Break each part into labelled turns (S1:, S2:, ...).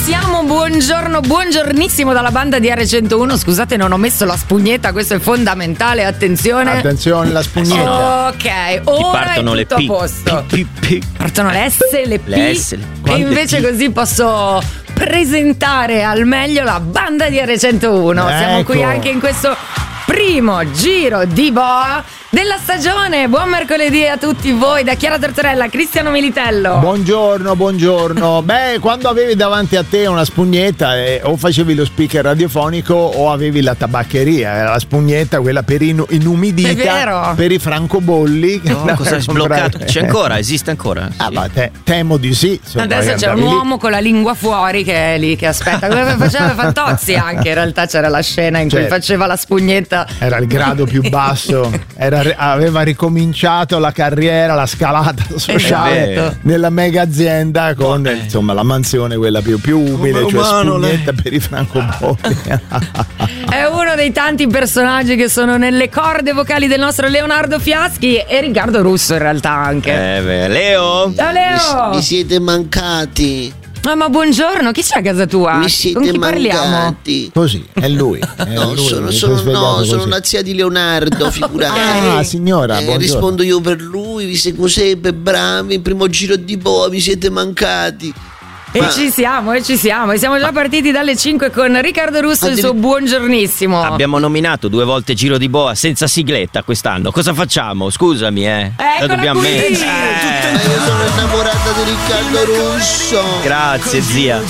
S1: siamo, buongiornissimo dalla banda di R101. Scusate, non ho messo la spugnetta, questo è fondamentale, attenzione,
S2: la spugnetta.
S1: Ok, ora
S3: partono
S1: è tutto
S3: le
S1: a posto. Partono le S, le P, e invece così posso presentare al meglio la banda di R101. Siamo qui anche in questo primo giro di boa della stagione. Buon mercoledì a tutti voi da Chiara Tortorella, Cristiano Militello.
S2: Buongiorno. Beh, quando avevi davanti a te una spugnetta, o facevi lo speaker radiofonico o avevi la tabaccheria. Era la spugnetta, quella per inumidita, per i francobolli.
S3: No, cosa hai sbloccato? C'è ancora? Esiste ancora?
S2: Ma temo di sì.
S1: Adesso c'è un uomo con la lingua fuori che è lì che aspetta, come faceva Fantozzi anche. In realtà c'era la scena in cui faceva la spugnetta.
S2: Era il grado più basso, aveva ricominciato la carriera, la scalata sociale nella mega azienda con insomma la mansione quella più umile, cioè spugnetta per i francobolli.
S1: È uno dei tanti personaggi che sono nelle corde vocali del nostro Leonardo Fiaschi e Riccardo Russo in realtà anche.
S3: Leo?
S1: Ciao Leo!
S4: Mi siete mancati.
S1: Ma buongiorno, chi c'è a casa tua?
S4: Mi siete
S1: Con chi
S4: mancati.
S1: parliamo?
S2: Così, è lui.
S4: Sono una zia di Leonardo, figurati.
S2: Signora,
S4: rispondo io per lui, vi siete così bravi, il primo giro di boa, mi siete mancati.
S1: E ci siamo. Siamo già partiti dalle 5 con Riccardo Russo e il suo buongiornissimo.
S3: Abbiamo nominato 2 volte giro di boa senza sigletta quest'anno. Cosa facciamo? Scusami, la dobbiamo mettere.
S4: Io sono innamorata di Riccardo Russo.
S3: Grazie, zia.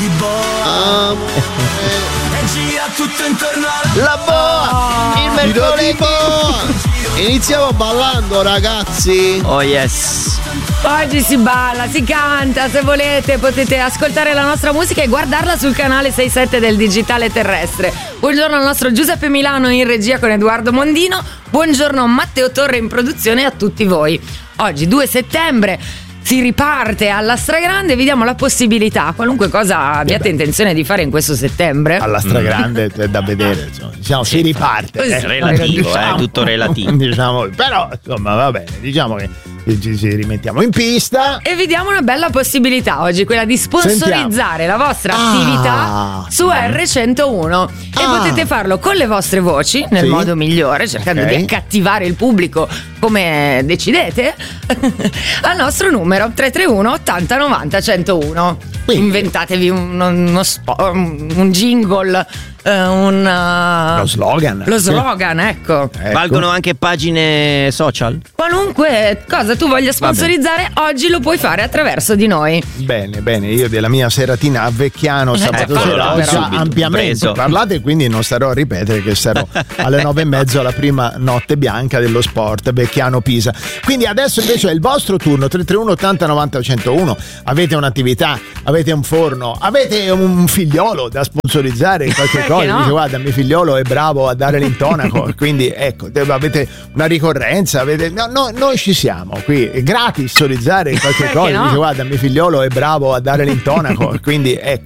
S4: La boa, il mercoledì. Iniziamo ballando, ragazzi.
S3: Oh yes.
S1: Oggi si balla, si canta, se volete potete ascoltare la nostra musica e guardarla sul canale 67 del Digitale Terrestre. Buongiorno al nostro Giuseppe Milano in regia con Edoardo Mondino, buongiorno Matteo Torre in produzione e a tutti voi. Oggi 2 settembre si riparte alla stragrande, vi diamo la possibilità, qualunque cosa abbiate intenzione di fare in questo settembre.
S2: Alla stragrande è da vedere, insomma. Diciamo, si riparte.
S3: Relativo, tutto relativo.
S2: Diciamo, però insomma va bene, diciamo che ci rimettiamo in pista
S1: e vi diamo una bella possibilità oggi, quella di sponsorizzare la vostra attività su R101 e potete farlo con le vostre voci nel modo migliore, cercando di accattivare il pubblico come decidete al nostro numero 331 80 90 101. Quindi inventatevi un jingle, lo slogan, ecco.
S3: Valgono anche pagine social?
S1: Qualunque cosa tu voglia sponsorizzare oggi lo puoi fare attraverso di noi.
S2: Bene, io della mia seratina a Vecchiano sabato sera ho già ampiamente parlato e quindi non starò a ripetere che sarò alle 9:30 alla prima notte bianca dello sport Vecchiano Pisa. Quindi adesso invece è il vostro turno, 331 80 90 101. Avete un'attività, avete un forno, avete un figliolo da sponsorizzare in qualche cosa, dice guarda mio figliolo è bravo a dare l'intonaco, quindi ecco, avete una ricorrenza, noi ci siamo qui, è gratis sponsorizzare in qualche cosa, dice guarda mio figliolo è bravo a dare l'intonaco, quindi ecco,